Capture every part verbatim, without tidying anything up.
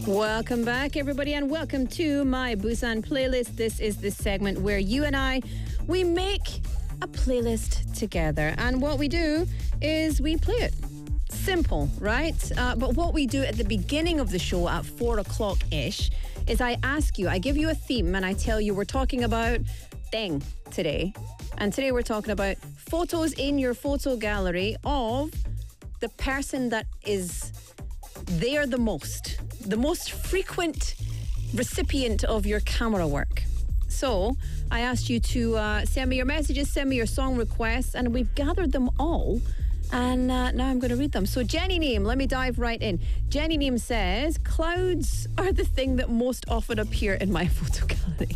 Welcome back, everybody, and welcome to my Busan playlist. This is the segment where you and I, we make a playlist together. And what we do is we play it. Simple, right? Uh, but what we do at the beginning of the show at four o'clock-ish is I ask you, I give you a theme and I tell you we're talking about Deng today. And today we're talking about photos in your photo gallery of the person that is there the most, the most frequent recipient of your camera work. So I asked you to uh, send me your messages, send me your song requests, and we've gathered them all. And uh, now I'm going to read them. So Jenny Neem, let me dive right in. Jenny Neem says, clouds are the thing that most often appear in my photo gallery.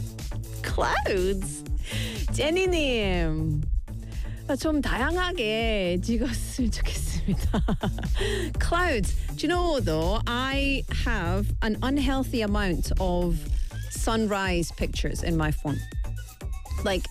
Clouds? Jenny Neem. 좀 다양하게 찍었으면 좋겠습니다. Clouds. Do you know, though, I have an unhealthy amount of sunrise pictures in my phone. Like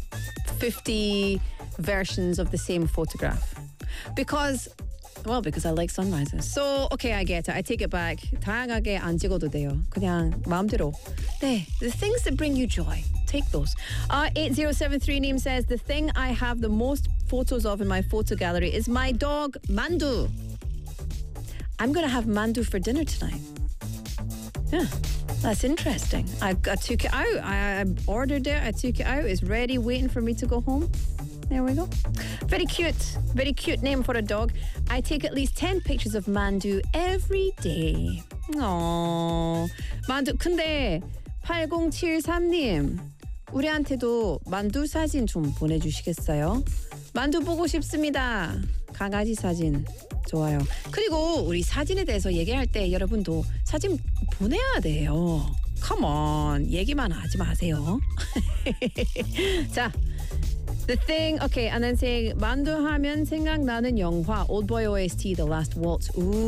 fifty versions of the same photograph. Because, well, because I like sunrises. So, okay, I get it. I take it back. 다양하게 안 찍어도 돼요. 그냥 마음대로. 네, the things that bring you joy. Take those. Uh, eight zero seven three name says, the thing I have the most photos of in my photo gallery is my dog, Mandu. I'm going to have Mandu for dinner tonight. Yeah, that's interesting. I, I took it out. I, I ordered it. I took it out. It's ready, waiting for me to go home. There we go. Very cute. Very cute name for a dog. I take at least ten pictures of Mandu every day. Aww. Mandu, 근데 팔공칠삼 님, 우리한테도 만두 사진 좀 보내주시겠어요? 만두 보고 싶습니다. 강아지 사진. 좋아요. 그리고 우리 사진에 대해서 얘기할 때 여러분도 사진 보내야 돼요. Come on. 얘기만 하지 마세요. 자. The thing, okay, and then saying 만두 하면 생각나는 영화 Oldboy O S T, The Last Waltz.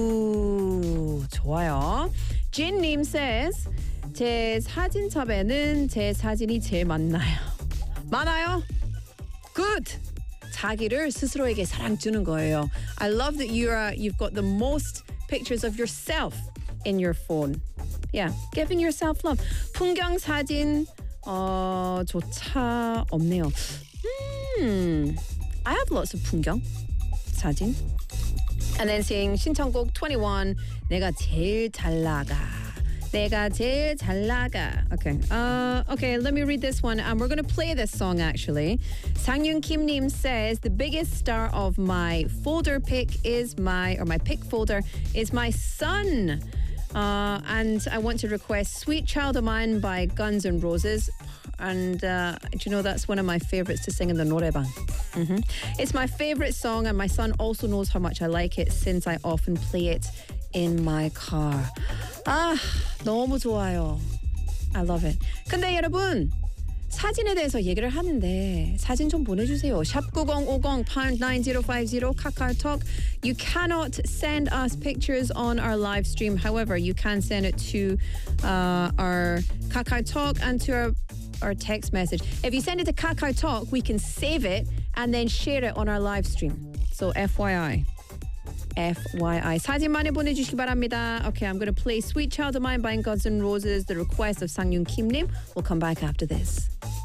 우, 좋아요. Jin님 says 제 사진첩에는 제 사진이 제일 많나요? 많아요? Good. 자기를 스스로에게 사랑 주는 거예요. I love that you are, you've got the most pictures of yourself in your phone. Yeah, giving yourself love. 풍경 사진 어, 조차 없네요. Hmm, I have lots of 풍경 사진. And then saying 신청곡 twenty-one, 내가 제일 잘 나가. 내가 제일 잘 나가. Okay. Uh, okay, let me read this one. Um, we're going to play this song, actually. Sangyun Kim Nim says, the biggest star of my folder pick is my, or my pick folder, is my son. Uh, and I want to request Sweet Child of Mine by Guns N' Roses. And uh, do you know that's one of my favorites to sing in the 노래방. Mm-hmm. It's my favorite song, and my son also knows how much I like it since I often play it in my car. 아, 너무 좋아요. I love it. 근데 여러분, 사진에 대해서 얘기를 하는데 사진 좀 보내주세요. 샵 구공오공 pound nine zero five zero KakaoTalk. You cannot send us pictures on our live stream. However, you can send it to uh, our KakaoTalk and to our our text message. If you send it to KakaoTalk, we can save it and then share it on our live stream. So F Y I. F Y I. 사진 많이 보내주시기 바랍니다. Okay, I'm going to play Sweet Child of Mine by Guns N' Roses, the request of Sangyun Kim Nim. We'll come back after this.